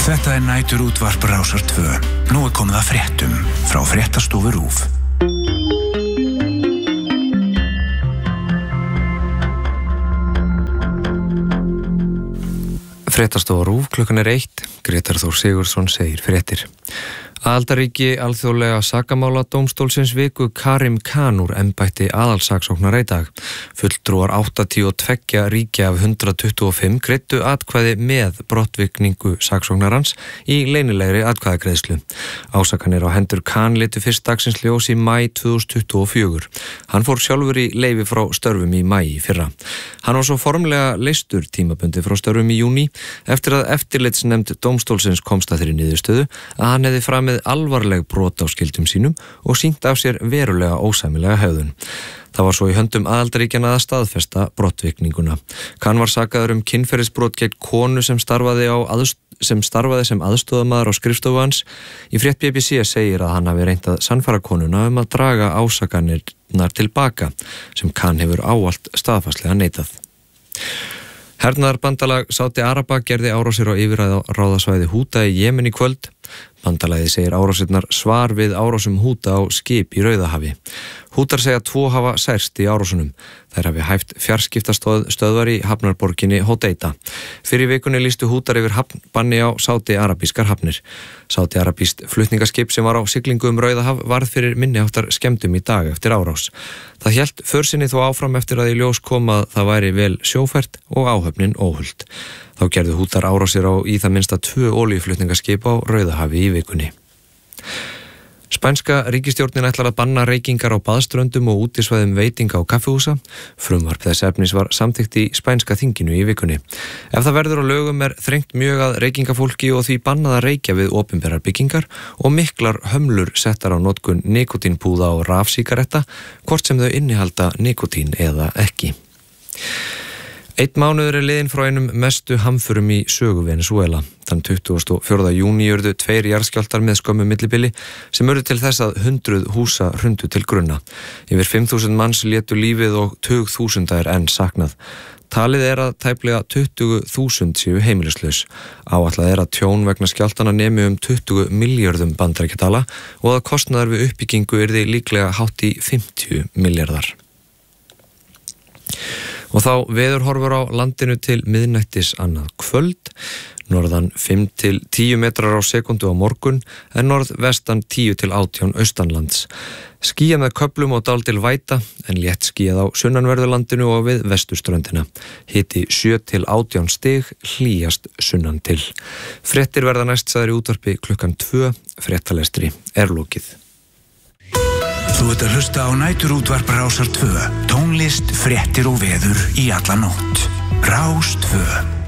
Þetta næturútvarp Rásar 2. Nú komið að fréttum frá Fréttastofu RÚV. Fréttastofa RÚV, klukkan 1. Grétar Þór Sigurðsson segir fréttir. Aðildarríki alþjóðlega sakamála dómstólsins viku Karim Khan úr embætti aðalsaksóknara í dag. Fulltrúar 82 ríkja af 125 greiddu atkvæði með brottvikningu saksóknarans í leynilegri atkvæðagreiðslu. Ásakanir á hendur Khan litu fyrst dagsins ljós í maí 2024. Hann fór sjálfur í leyfi frá störfum í maí í fyrra. Hann var svo formlega leystur tímabundi frá störfum í júní eftir að eftirlitsnefnd dómstólsins komst að þeirri niðurstöðu að hann hefði framið alvarleg brot á skyldum sínum og sýnt af sér verulega ósæmilega hegðun. Það var svo í höndum aðildarríkjanna að staðfesta brottvikninguna. Khan var sakaður kynferðisbrot gegn konu sem starfaði sem aðstoðamaður á skrifstofu hans. Í frétt BBC segir að hann hafi reynt að sannfæra konuna að draga ásakanirnar tilbaka sem Khan hefur ávallt staðfastlega neitað. Hernaðarbandalag Sádi Araba gerði árásir á yfirráðasvæði Húta í Jemen í kvöld. Bandalagið segir árásirnar svar við árásum Húta á skip í Rauðahafi. Hútar segja 2 hafa særst í árásunum. Þær hafi hæft fjarskiptastöðvar í hafnarborginni Hodeida. Fyrir vikunni lýstu Hútar yfir banni á Sádi arabískar hafnir. Sádi arabískt flutningaskip sem var á siglingu Rauðahaf varð fyrir minniháttar skemmdum í dag eftir árás. Það hélt för sinni þó áfram eftir að í ljós kom að það væri vel sjófært og áhöfnin óhult. Þá gerðu Hútar árásir á í það minnsta 2 olíuflutningaskip á Rauðahafi í vikunni. Spænska ríkisstjórnin ætlar að banna reykingar á baðströndum og útisvæðum veitinga og kaffihúsa. Frumvarp þess efnis var samþykkt í spænska þinginu í vikunni. Ef það verður á lögum þrengt mjög að reykingafólki og því bannað að reykja við opinberar byggingar og miklar hömlur settar á notkun nikótínpúða og rafsígaretta, hvort sem þau innihalda nikótín eða ekki. 1 mánuður liðinn frá einum mestu hamförum í sögu Venezuela. Þann 24. júní urðu 2 jarðskjálftar með skömmu millibili sem urðu til þess að 100 húsa hrundu til grunna. Yfir 5.000 manns létu lífið og tugþúsunda enn saknað. Talið að tæplega 20.000 séu heimilislaus. Áætlað að tjón vegna skjálftana nemi 20 milljörðum bandaríkjadala og að kostnaður við uppbyggingu yrði líklega hátt í 50 milljarðar. Og þá veðurhorfur á landinu til miðnættis annað kvöld, norðan 5 til 10 metrar á sekundu á morgun, en norðvestan 10 til 18 austanlands. Skýjað með köflum og dálítil væta, en létt skýjað á sunnanverðurlandinu og við vesturströndina. Hiti 7 til 18 stig, hlýjast sunnan til. Fréttir verða næst sagðar í útvarpi klukkan 2, fréttalestri lokið. Þú ert að hlusta á næturútvarp Rásar 2. Tónlist, fréttir og veður í alla nótt. Rás 2.